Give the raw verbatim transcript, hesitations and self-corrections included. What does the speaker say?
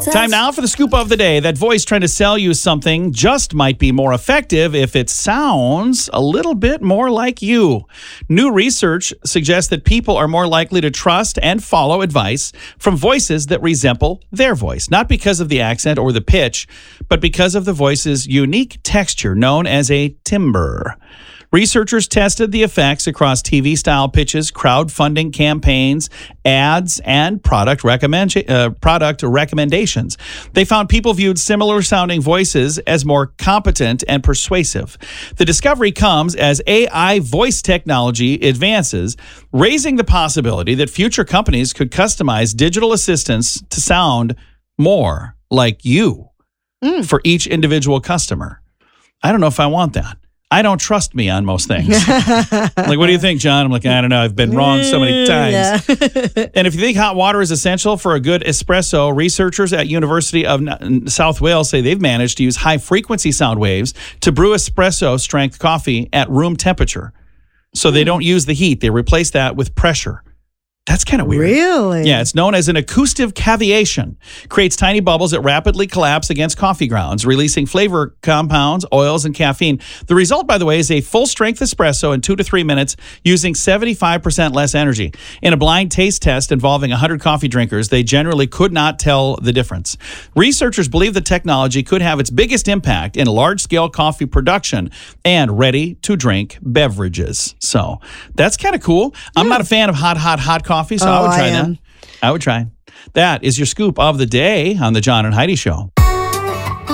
Time now for the scoop of the day. That voice trying to sell you something just might be more effective if it sounds a little bit more like you. New research suggests that people are more likely to trust and follow advice from voices that resemble their voice, not because of the accent or the pitch, but because of the voice's unique texture known as a timbre. Researchers tested the effects across T V-style pitches, crowdfunding campaigns, ads, and product, recommend, uh, product recommendations. They found people viewed similar-sounding voices as more competent and persuasive. The discovery comes as A I voice technology advances, raising the possibility that future companies could customize digital assistants to sound more like you mm. for each individual customer. I don't know if I want that. I don't trust me on most things. Like, what do you think, John? I'm like, I don't know. I've been wrong so many times. Yeah. And if you think hot water is essential for a good espresso, researchers at University of South Wales say they've managed to use high-frequency sound waves to brew espresso-strength coffee at room temperature. So they don't use the heat. They replace that with pressure. That's kind of weird. Really? Yeah, it's known as an acoustic cavitation. Creates tiny bubbles that rapidly collapse against coffee grounds, releasing flavor compounds, oils, and caffeine. The result, by the way, is a full-strength espresso in two to three minutes using seventy-five percent less energy. In a blind taste test involving one hundred coffee drinkers, they generally could not tell the difference. Researchers believe the technology could have its biggest impact in large-scale coffee production and ready-to-drink beverages. So that's kind of cool. I'm yeah. not a fan of hot, hot, hot coffee. Coffee, so oh, I would try I that. I would try. That is your scoop of the day on the John and Heidi Show.